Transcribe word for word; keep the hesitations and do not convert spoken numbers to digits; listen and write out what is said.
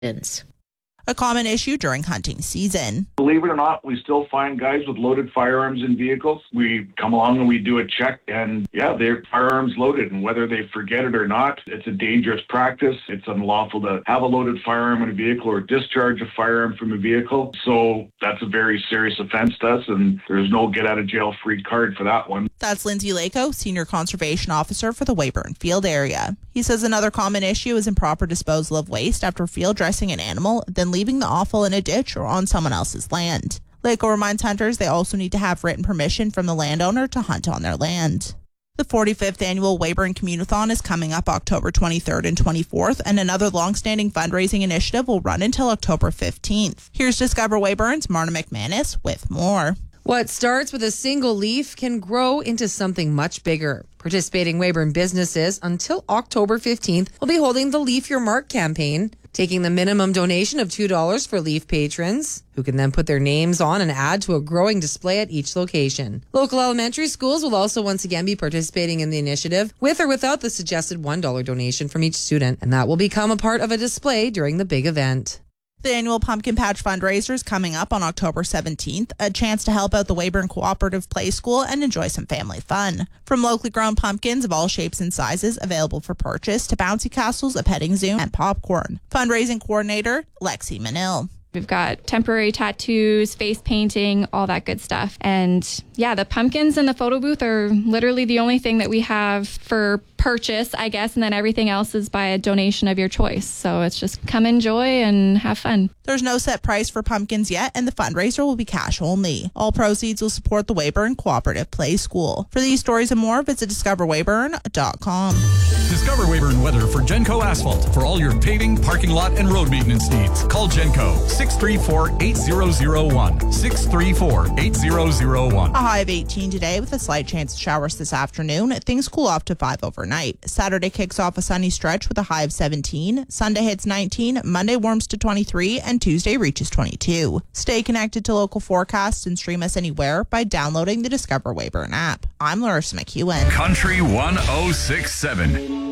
A common issue during hunting season. Believe it or not, we still find guys with loaded firearms in vehicles. We come along and we do a check, and yeah, their firearms loaded, and whether they forget it or not, it's a dangerous practice. It's unlawful to have a loaded firearm in a vehicle or discharge a firearm from a vehicle. So that's a very serious offense to us, and there's no get out of jail free card for that one. That's Lindsay Lako, Senior Conservation Officer for the Weyburn Field area. He says another common issue is improper disposal of waste after field dressing an animal, then leaving the offal in a ditch or on someone else's land. Lako reminds hunters they also need to have written permission from the landowner to hunt on their land. The forty-fifth annual Weyburn Communathon is coming up October twenty-third and twenty-fourth, and another long-standing fundraising initiative will run until October fifteenth. Here's Discover Weyburn's Marna McManus with more. What starts with a single leaf can grow into something much bigger. Participating Weyburn businesses until October fifteenth will be holding the Leaf Your Mark campaign, taking the minimum donation of two dollars for Leaf patrons, who can then put their names on and add to a growing display at each location. Local elementary schools will also once again be participating in the initiative, with or without the suggested one dollar donation from each student, and that will become a part of a display during the big event. The annual Pumpkin Patch fundraiser is coming up on October seventeenth, a chance to help out the Weyburn Cooperative Play School and enjoy some family fun. From locally grown pumpkins of all shapes and sizes available for purchase to bouncy castles, a petting zoo, and popcorn. Fundraising coordinator, Lexi Manil. We've got temporary tattoos, face painting, all that good stuff. And yeah, the pumpkins and the photo booth are literally the only thing that we have for purchase, I guess, and then everything else is by a donation of your choice. So it's just come enjoy and have fun. There's no set price for pumpkins yet, and the fundraiser will be cash only. All proceeds will support the Weyburn Cooperative Play School. For these stories and more, visit discover weyburn dot com. Discover Weyburn weather for Genco Asphalt. For all your paving, parking lot, and road maintenance needs, call Genco six three four, eight zero zero one. six three four, eight zero zero one. A high of eighteen today with a slight chance of showers this afternoon. Things cool off to five overnight. Saturday kicks off a sunny stretch with a high of seventeen. Sunday hits nineteen. Monday warms to twenty-three. And Tuesday reaches twenty-two. Stay connected to local forecasts and stream us anywhere by downloading the Discover Weyburn app. I'm Larissa McEwen. Country one oh six point seven.